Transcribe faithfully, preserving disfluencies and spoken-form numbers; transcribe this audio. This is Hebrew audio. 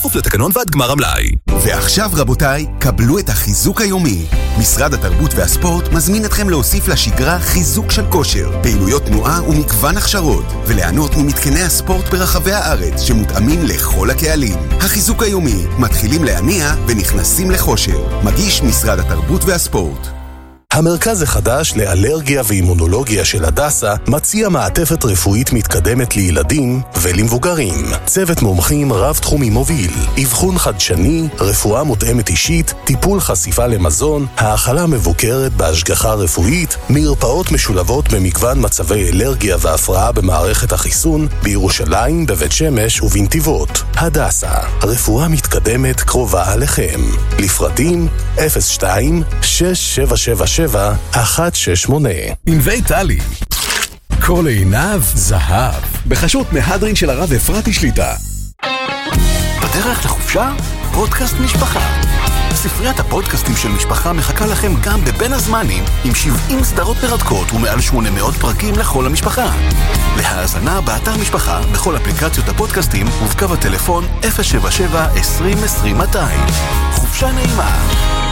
בכפוף לתקנון ועד גמר המלאי. ועכשיו רבותיי, קבלו את החיזוק היומי. משרד התרבות והספורט מזמין אתכם להוסיף לשגרה חיזוק של כושר, פעילויות תנועה ומגוון הכשרות, וליהנות ממתקני הספורט ברחבי הארץ שמותאמים לכל הקהלים. החיזוק היומי, מתחילים להניע ונכנסים לחושר. מגיש משרד התרבות והספורט. המרכז החדש לאלרגיה ואימונולוגיה של הדסה מציע מעטפת רפואית מתקדמת לילדים ולמבוגרים. צוות מומחים רב-תחומי מוביל, אבחון חדשני, רפואה מותאמת אישית, טיפול חשיפה למזון, האכלה מבוקרת בהשגחה רפואית, מרפאות משולבות במגוון מצבי אלרגיה והפרעה במערכת החיסון, בירושלים, בבית שמש ובנתיבות. הדסה, רפואה מתקדמת קרובה עליכם. לפרטים אפס שתיים שש שבע שבע שבע אחת שש שמונה. ענבי טלי, כל עיניו זהב, בחשות מהדרין של הרב אפרתי שליטה. בדרך לחופשה? פודקאסט משפחה. ספריית הפודקאסטים של משפחה מחכה לכם גם בבין הזמנים, עם שבעים סדרות מרתקות ומעל שמונה מאות פרקים לכל המשפחה. להאזנה באתר משפחה, בכל אפליקציות הפודקאסטים ובקו הטלפון אפס שבע שבע עשרים עשרים מאתיים. חופשה נעימה.